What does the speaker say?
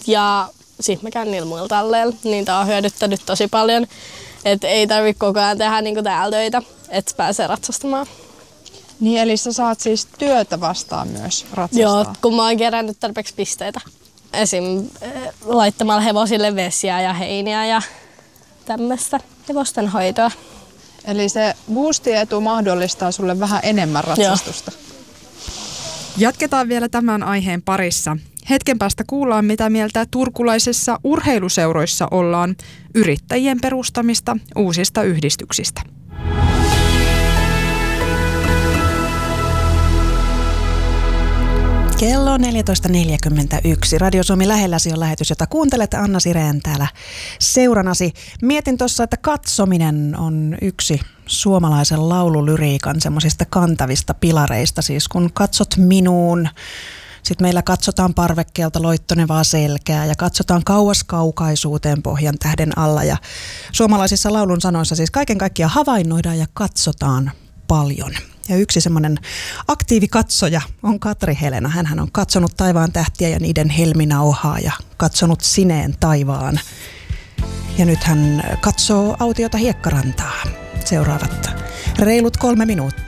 Ja sit mä käyn niillä muilla talleilla, niin tää on hyödyttänyt tosi paljon. Että ei tarvitse koko ajan tehdä niinku täällä töitä, että pääsee ratsastamaan. Niin, eli sä saat siis työtä vastaan myös ratsastaa? Joo, kun mä oon kerännyt tarpeeksi pisteitä. Esim. Laittamalla hevosille vesiä ja heiniä ja tämmöistä hevosten hoitoa. Eli se boostietu mahdollistaa sulle vähän enemmän ratsastusta. Joo. Jatketaan vielä tämän aiheen parissa. Hetken päästä kuullaan, mitä mieltä turkulaisissa urheiluseuroissa ollaan yrittäjien perustamista uusista yhdistyksistä. Kello on 14.41. Radio Suomi lähelläsi on lähetys, jota kuuntelet. Anna Sireen täällä seuranasi. Mietin tuossa, että katsominen on yksi suomalaisen laululyriikan semmoisista kantavista pilareista. Siis kun katsot minuun, sitten meillä katsotaan parvekkeelta loittonevaa selkää ja katsotaan kauas kaukaisuuteen pohjan tähden alla. Ja suomalaisissa laulun sanoissa siis kaiken kaikkiaan havainnoidaan ja katsotaan paljon. Ja yksi semmoinen aktiivikatsoja on Katri Helena. Hänhän on katsonut taivaan tähtiä ja niiden helminauhaa ja katsonut sineen taivaan. Ja nyt hän katsoo autiota Hiekkarantaa. Seuraavat reilut 3 minuuttia.